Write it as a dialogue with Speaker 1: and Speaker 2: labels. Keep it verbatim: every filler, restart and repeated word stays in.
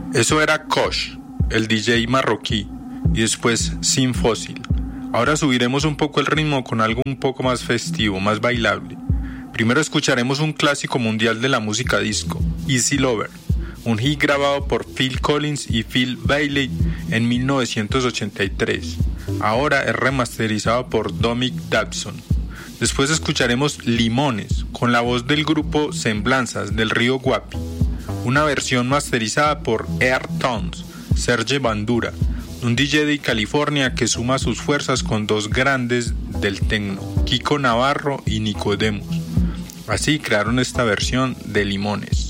Speaker 1: Eso era Kosh, el D J marroquí, y después Sin Fósil. Ahora subiremos un poco el ritmo con algo un poco más festivo, más bailable. Primero escucharemos un clásico mundial de la música disco, Easy Lover, un hit grabado por Phil Collins y Phil Bailey en mil novecientos ochenta y tres. Ahora es remasterizado por Dominic Dobson. Después escucharemos Limones, con la voz del grupo Semblanzas del Río Guapi, una versión masterizada por Air Tones, Serge Bandura, un D J de California que suma sus fuerzas con dos grandes del techno, Kiko Navarro y Nicodemus. Así crearon esta versión de Limones.